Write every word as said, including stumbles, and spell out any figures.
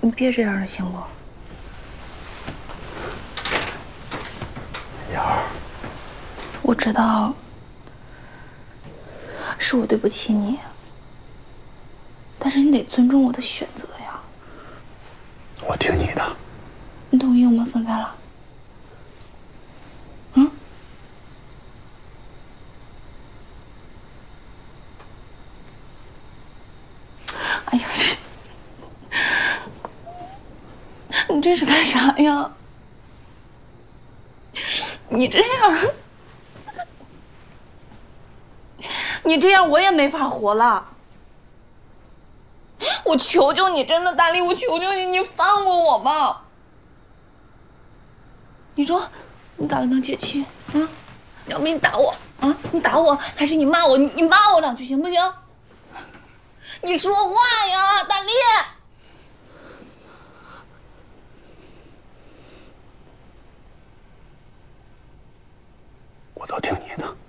你别这样了，行不？ 瑶儿， 我知道是我对不起你，但是你得尊重我的选择呀。 我听你的。 你同意我们分开了？嗯？哎呀，这你这是干啥呀？你这样，你这样我也没法活了。我求求你，真的，大力，我求求你，你放过我吧。你说，你咋能解气啊？要不你打我啊？你打我，还是你骂我？你你骂我两句行不行？你说话呀，大力！ 我都听你的。